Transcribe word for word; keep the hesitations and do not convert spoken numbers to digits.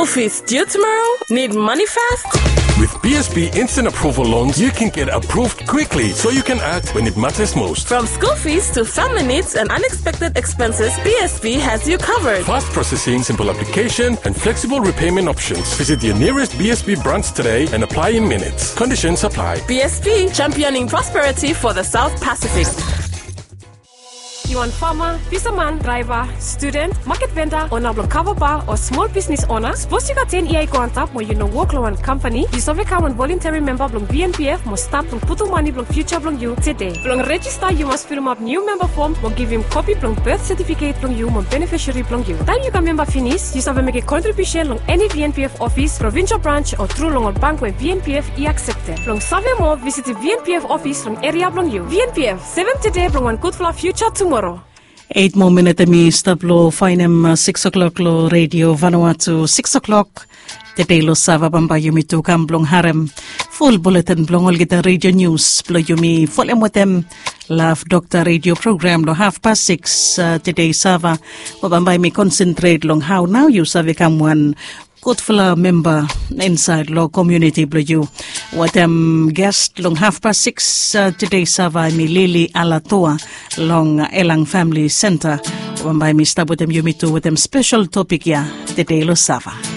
School fees due tomorrow? Need money fast? With B S B Instant Approval Loans, you can get approved quickly so you can act when it matters most. From school fees to family needs and unexpected expenses, B S B has you covered. Fast processing, simple application, and flexible repayment options. Visit your nearest B S B branch today and apply in minutes. Conditions apply. B S B, championing prosperity for the South Pacific. You want farmer, fisherman, driver, student, market vendor, owner of cover bar, or small business owner? Suppose you got ten E I go on top where you know work law and company. You survey one voluntary member of V N P F must start from putting money from future from you today. From register, you must fill up new member form or give him copy from birth certificate from you or beneficiary from you. Time you can member finish, you survey make a contribution from any V N P F office, provincial branch, or through long bank where V N P F is accepted. From survey more, visit the V N P F office from area from you. V N P F, seven today from one good for our future tomorrow. Eight more minutes mi stablo finem uh, six o'clock lo radio Vanuatu six o'clock today lo sava bamba yumi tu kamblong harem full bulletin blong ol kita radio news blo yumi full emotem love doctor radio program lo half past six uh, today sava bamba mi concentrate long how now you save kamuan good for member inside law community blue you what um guest long half past six uh, today sava mi Lily Alatoa long Elang Family Center when by me start with them you meet to with them special topic ya today lo sava.